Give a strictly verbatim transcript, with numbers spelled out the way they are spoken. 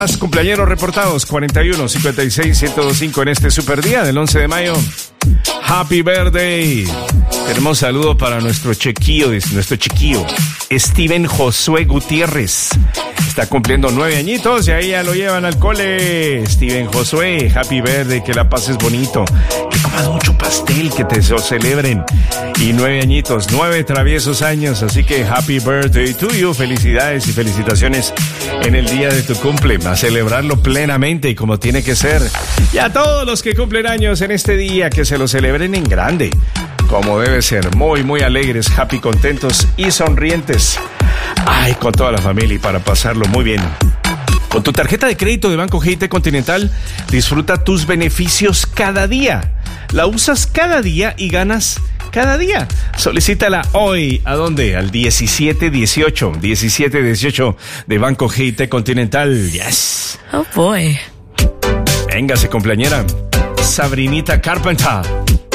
Cumpleañeros reportados cuarenta y uno, cincuenta y seis, ciento veinticinco en este super día del once de mayo. Happy birthday. Tenemos saludo para nuestro chiquillo, nuestro chiquillo, Steven Josué Gutiérrez. Está cumpliendo nueve añitos y ahí ya lo llevan al cole. Steven Josué, happy birthday, que la pases bonito, que comas mucho pastel, que te lo celebren. Y nueve añitos, nueve traviesos años, así que happy birthday to you. Felicidades y felicitaciones en el día de tu cumple. A celebrarlo plenamente y como tiene que ser. Y a todos los que cumplen años en este día, que se lo celebren en grande, como debe ser, muy, muy alegres, happy, contentos y sonrientes. Ay, con toda la familia y para pasarlo muy bien. Con tu tarjeta de crédito de Banco G I T Continental, disfruta tus beneficios cada día. La usas cada día y ganas cada día. Solicítala hoy. ¿A dónde? Al diecisiete dieciocho. diecisiete dieciocho de Banco G I T Continental. Yes. Oh boy. Véngase, cumpleañera. Sabrinita Carpenter.